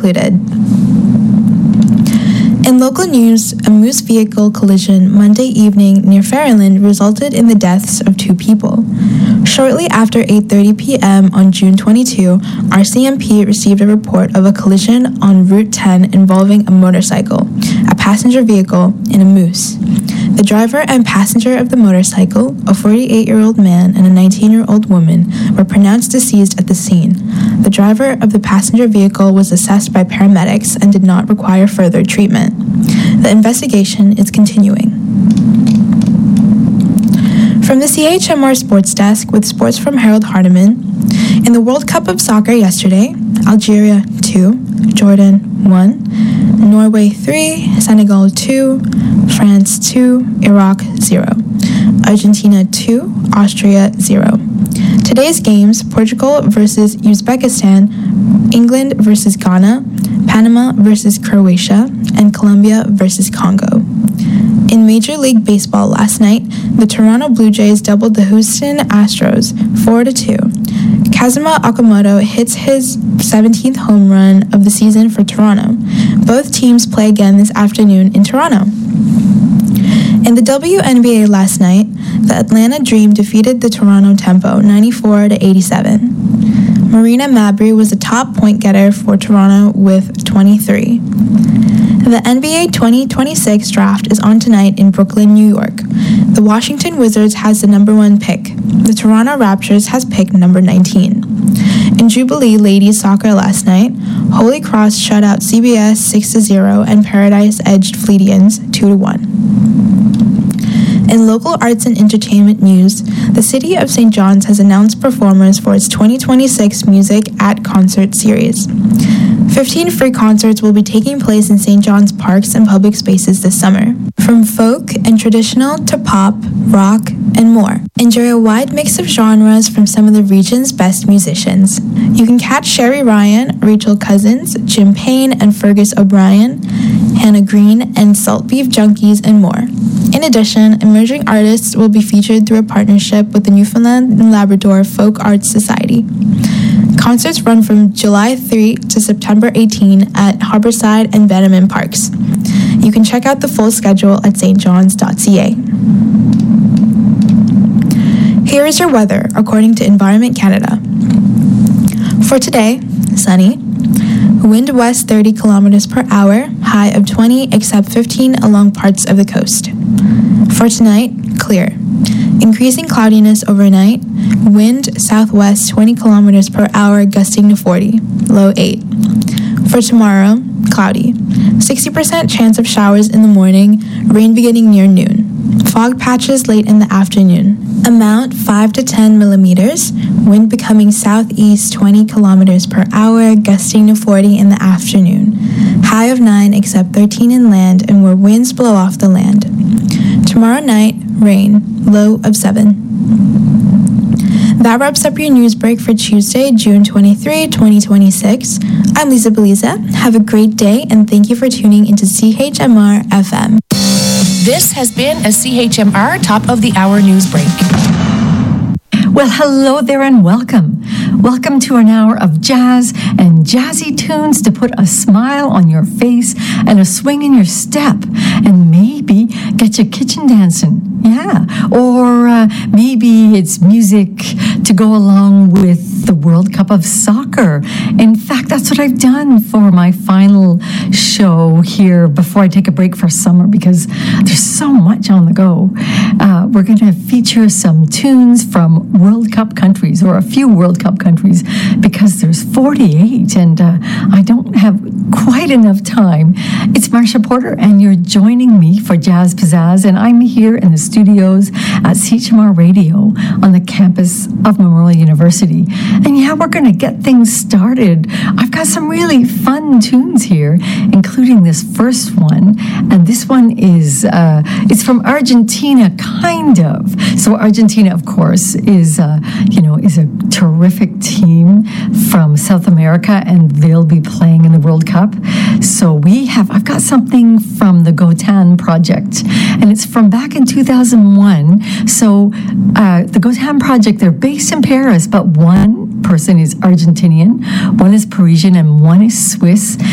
included. In local news, a Moose vehicle collision Monday evening near Ferryland resulted in the deaths of 2 people. Shortly after 8:30 p.m. on June 22, RCMP received a report of a collision on Route 10 involving a motorcycle, a passenger vehicle, and a Moose. The driver and passenger of the motorcycle, a 48-year-old man and a 19-year-old woman, were pronounced deceased at the scene. The driver of the passenger vehicle was assessed by paramedics and did not require further treatment. The investigation is continuing. From the CHMR Sports Desk with sports from Harold Hardiman, in the World Cup of Soccer yesterday, Algeria 2, Jordan 1, Norway 3, Senegal 2, France 2, Iraq 0, Argentina 2, Austria 0. Today's games: Portugal versus Uzbekistan, England versus Ghana, Panama versus Croatia, and Colombia versus Congo. In Major League Baseball last night, the Toronto Blue Jays doubled the Houston Astros 4-2. Kazuma Okamoto hits his 17th home run of the season for Toronto. Both teams play again this afternoon in Toronto. In the WNBA last night, the Atlanta Dream defeated the Toronto Tempo 94-87. Marina Mabrey was the top point getter for Toronto with 23. The NBA 2026 draft is on tonight in Brooklyn, New York. The Washington Wizards has the number 1 pick. The Toronto Raptors has pick number 19. In Jubilee Ladies Soccer last night, Holy Cross shut out CBS 6-0 and Paradise edged Fledians 2-1. In local arts and entertainment news, the City of St. John's has announced performers for its 2026 Music at Concert series. 15 free concerts will be taking place in St. John's parks and public spaces this summer, from folk and traditional to pop, rock, and more. Enjoy a wide mix of genres from some of the region's best musicians. You can catch Sherry Ryan, Rachel Cousins, Jim Payne and Fergus O'Brien, Hannah Green, and Salt Beef Junkies, and more. In addition, emerging artists will be featured through a partnership with the Newfoundland and Labrador Folk Arts Society. Concerts run from July 3 to September 18 at Harborside and Bannerman Parks. You can check out the full schedule at stjohns.ca. Here is your weather, according to Environment Canada. For today, sunny. Wind west 30 kilometers per hour, high of 20 except 15 along parts of the coast. For tonight, clear. Increasing cloudiness overnight, wind southwest 20 kilometers per hour gusting to 40, low 8. For tomorrow, cloudy. 60% chance of showers in the morning, rain beginning near noon. Fog patches late in the afternoon. Amount 5 to 10 millimeters, wind becoming southeast 20 kilometers per hour, gusting to 40 in the afternoon. High of 9 except 13 inland and where winds blow off the land. Tomorrow night, rain, low of 7. That wraps up your news break for Tuesday, June 23, 2026. I'm Lisa Beliza. Have a great day and thank you for tuning into CHMR FM. This has been a CHMR Top of the Hour news break. Well, hello there and welcome. Welcome to an hour of jazz and jazzy tunes to put a smile on your face and a swing in your step and maybe get your kitchen dancing. Yeah. Or maybe it's music to go along with the World Cup of Soccer. In fact, that's what I've done for my final show here before I take a break for summer because there's so much on the go. We're going to feature some tunes from World Cup countries, or a few World Cup countries, because there's 48 and I don't have quite enough time. It's Marsha Porter and you're joining me for Jazz Pizzazz, and I'm here in the studios at CHMR Radio on the campus of Memorial University. And yeah, we're going to get things started. I've got some really fun tunes here, including this first one, and this one is it's from Argentina, kind of. So Argentina, of course, is a terrific team from South America, and they'll be playing in the World Cup. So I've got something from the Gotan Project, and it's from back in 2001. So the Gotan Project, they're based in Paris, but one person is Argentinian, one is Parisian, and one is Swiss.